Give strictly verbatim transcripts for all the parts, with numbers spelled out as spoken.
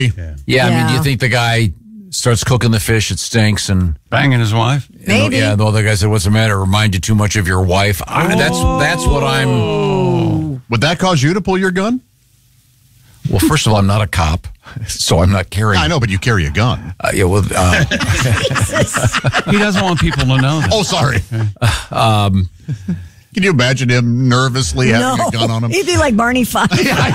Yeah. yeah, I mean, do you think the guy starts cooking the fish, it stinks, and banging his wife? Maybe. Yeah, the other guy said, "What's the matter? Remind you too much of your wife." I mean, that's that's what I'm. Would that cause you to pull your gun? Well, first of all, I'm not a cop, so I'm not carrying. I know, but you carry a gun. Uh, yeah, well, uh, he doesn't want people to know that. Oh, sorry. um, Can you imagine him nervously having no, a gun on him? He'd be like Barney Fife.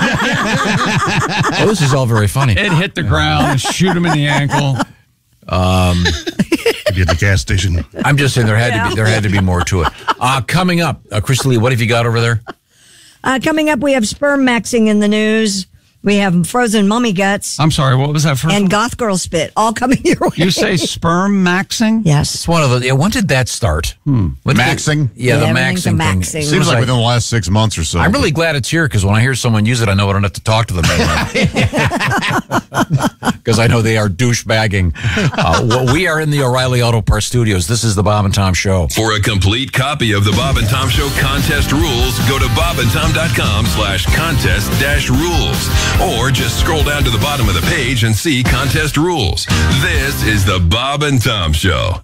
Oh, this is all very funny. It hit the ground, shoot him in the ankle. Um, Maybe at the gas station. I'm just saying there had Yeah. to be there had to be more to it. Uh, coming up, uh, Christy Lee, what have you got over there? Uh, coming up, we have sperm maxing in the news. We have frozen mummy guts. I'm sorry, what was that first? And goth girl spit, all coming your way. You say sperm maxing? Yes. It's one of the. Yeah, when did that start? Hmm. When did Maxing? it- yeah, Yeah, the everything's a maxing thing. maxing. Seems like within the last six months or so. I'm really glad it's here because when I hear someone use it, I know I don't have to talk to them anymore. Because I know they are douchebagging. Uh, well, we are in the O'Reilly Auto Parts studios. This is the Bob and Tom Show. For a complete copy of the Bob and Tom Show contest rules, go to bobandtom.com slash contest dash rules. Or just scroll down to the bottom of the page and see contest rules. This is the Bob and Tom Show.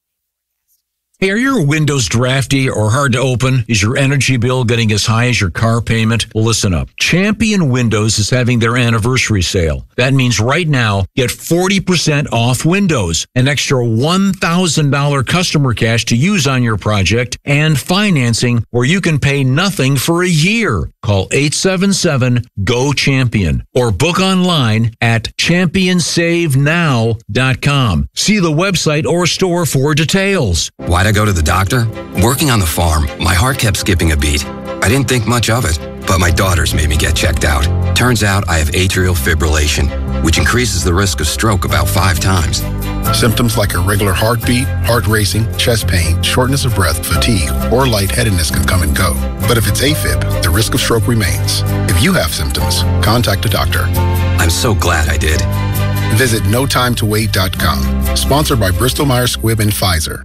Hey, are your windows drafty or hard to open? Is your energy bill getting as high as your car payment? Well, listen up. Champion Windows is having their anniversary sale. That means right now, get forty percent off windows, an extra one thousand dollars customer cash to use on your project, and financing where you can pay nothing for a year. Call eight seven seven, G O, CHAMPION or book online at champion save now dot com. See the website or store for details. Why'd I go to the doctor? Working on the farm, my heart kept skipping a beat. I didn't think much of it, but my daughters made me get checked out. Turns out I have atrial fibrillation, which increases the risk of stroke about five times. Symptoms like irregular heartbeat, heart racing, chest pain, shortness of breath, fatigue, or lightheadedness can come and go. But if it's AFib, the risk of stroke remains. If you have symptoms, contact a doctor. I'm so glad I did. Visit no time to wait dot com. Sponsored by Bristol Myers Squibb and Pfizer.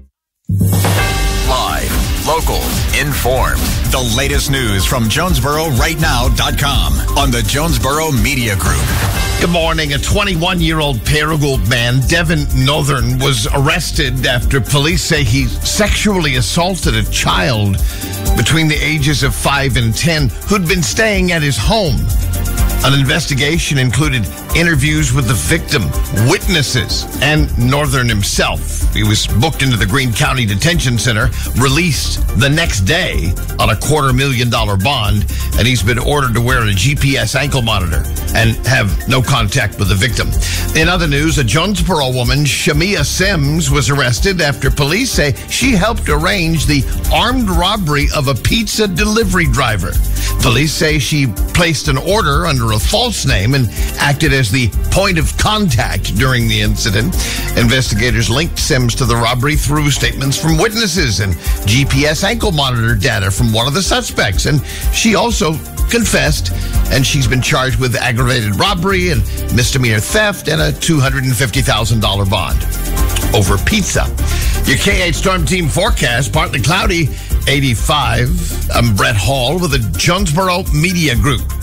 Live, local, informed. The latest news from Jonesboro Right Now dot com on the Jonesboro Media Group. Good morning. A twenty-one-year-old Paragould man, Devin Northern, was arrested after police say he sexually assaulted a child between the ages of five and ten who'd been staying at his home. An investigation included interviews with the victim, witnesses, and Northern himself. He was booked into the Greene County Detention Center, released the next day on a quarter million dollar bond, and he's been ordered to wear a G P S ankle monitor and have no contact with the victim. In other news, a Jonesboro woman, Shamia Sims, was arrested after police say she helped arrange the armed robbery of a pizza delivery driver. Police say she placed an order under a false name and acted as the point of contact during the incident. Investigators linked Sims to the robbery through statements from witnesses and G P S ankle monitor data from one of the suspects. And she also confessed, and she's been charged with aggravated robbery and misdemeanor theft and a two hundred fifty thousand dollars bond over pizza. Your K eight Storm Team forecast, partly cloudy, eighty-five. I'm Brett Hall with the Jonesboro Media Group.